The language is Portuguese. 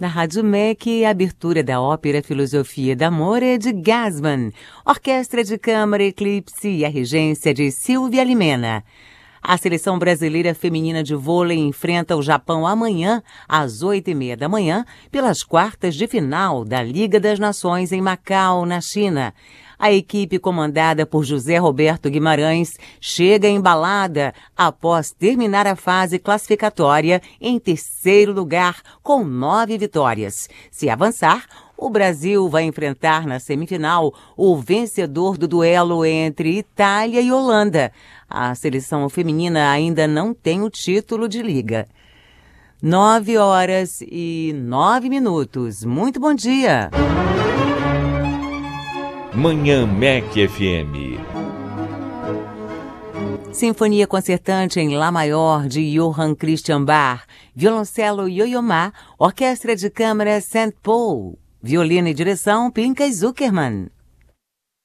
Na Rádio MEC, a abertura da ópera Filosofia d'Amore de Gassman, Orquestra de Câmara Eclipse e a regência de Silvia Limena. A seleção brasileira feminina de vôlei enfrenta o Japão amanhã, às 8h30 da manhã, pelas quartas de final da Liga das Nações em Macau, na China. A equipe comandada por José Roberto Guimarães chega embalada após terminar a fase classificatória em terceiro lugar, com 9 vitórias. Se avançar, o Brasil vai enfrentar na semifinal o vencedor do duelo entre Itália e Holanda. A seleção feminina ainda não tem o título de liga. 9h09. Muito bom dia! Manhã MEC FM. Sinfonia concertante em Lá maior de Johann Christian Bach, violoncelo Yo-Yo Ma, Orquestra de Câmara St. Paul, violino e direção Pinka Zuckerman.